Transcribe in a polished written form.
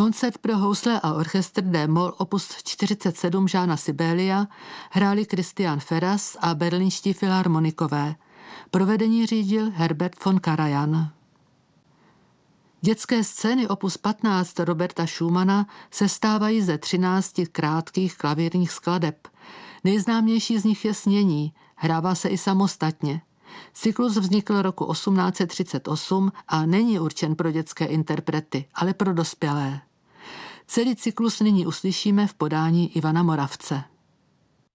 Koncert pro housle a orchestr D-moll opus 47 Jeana Sibélia hráli Christian Ferras a berlínští filharmonikové. Provedení řídil Herbert von Karajan. Dětské scény opus 15 Roberta Schumana sestávají ze 13 krátkých klavírních skladeb. Nejznámější z nich je Snění, hrává se i samostatně. Cyklus vznikl roku 1838 a není určen pro dětské interprety, ale pro dospělé. Celý cyklus nyní uslyšíme v podání Ivana Moravce.